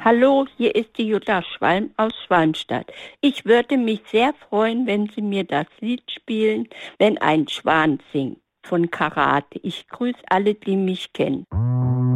Hallo, hier ist die Jutta Schwalm aus Schwalmstadt. Ich würde mich sehr freuen, wenn Sie mir das Lied spielen, wenn ein Schwan singt von Karate. Ich grüße alle, die mich kennen.